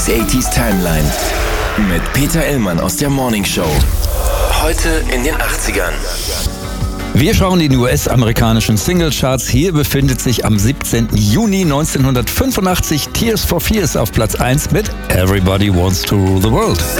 80s Timeline mit Peter Illmann aus der Morning Show. Heute in den 80ern. Wir schauen in die US-amerikanischen Singlecharts. Hier befindet sich am 17. Juni 1985 Tears for Fears auf Platz 1 mit Everybody Wants to Rule the World.